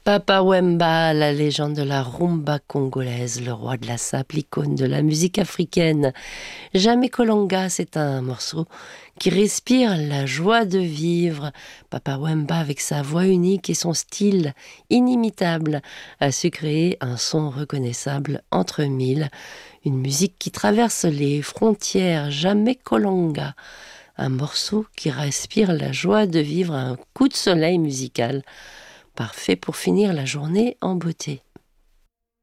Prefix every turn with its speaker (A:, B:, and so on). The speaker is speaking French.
A: Papa Wemba, la légende de la rumba congolaise, le roi de la sap, l'icône de la musique africaine. Jamais Kolonga, c'est un morceau qui respire la joie de vivre. Papa Wemba, avec sa voix unique et son style inimitable, a su créer un son reconnaissable entre mille. Une musique qui traverse les frontières. Jamais Kolonga, un morceau qui respire la joie de vivre, un coup de soleil musical. Parfait pour finir la journée en beauté.